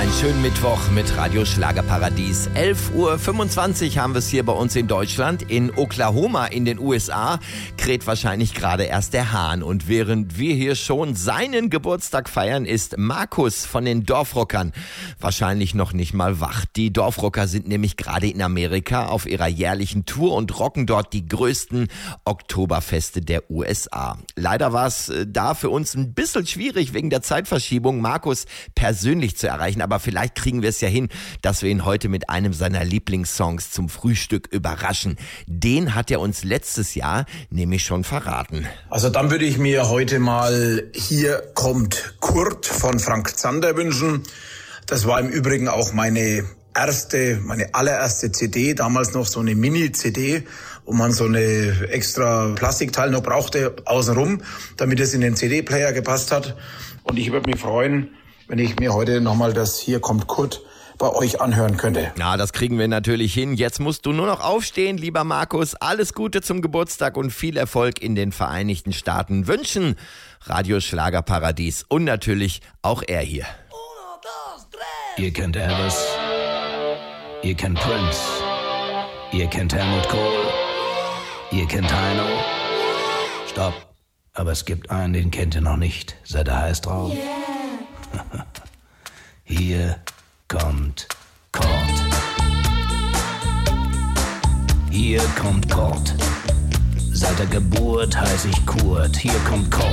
Einen schönen Mittwoch mit Radio Schlagerparadies. 11:25 Uhr haben wir es hier bei uns in Deutschland. In Oklahoma in den USA kräht wahrscheinlich gerade erst der Hahn. Und während wir hier schon seinen Geburtstag feiern, ist Markus von den Dorfrockern wahrscheinlich noch nicht mal wach. Die Dorfrocker sind nämlich gerade in Amerika auf ihrer jährlichen Tour und rocken dort die größten Oktoberfeste der USA. Leider war es da für uns ein bisschen schwierig wegen der Zeitverschiebung, Markus persönlich zu erreichen. Aber vielleicht kriegen wir es ja hin, dass wir ihn heute mit einem seiner Lieblingssongs zum Frühstück überraschen. Den hat er uns letztes Jahr nämlich schon verraten. Also dann würde ich mir heute mal Hier kommt Kurt von Frank Zander wünschen. Das war im Übrigen auch meine allererste CD, damals noch so eine Mini-CD, wo man so eine extra Plastikteil noch brauchte außenrum, damit es in den CD-Player gepasst hat. Und ich würde mich freuen, wenn ich mir heute nochmal das Hier kommt Kurt bei euch anhören könnte. Na, das kriegen wir natürlich hin. Jetzt musst du nur noch aufstehen, lieber Markus. Alles Gute zum Geburtstag und viel Erfolg in den Vereinigten Staaten wünschen Radio Schlagerparadies und natürlich auch er hier. Ihr kennt Elvis, ihr kennt Prince, ihr kennt Helmut Kohl, ihr kennt Heino. Stopp, aber es gibt einen, den kennt ihr noch nicht. Seid ihr heiß drauf? Yeah. Hier kommt Kurt. Hier kommt Kurt. Seit der Geburt heiß ich Kurt. Hier kommt Kurt.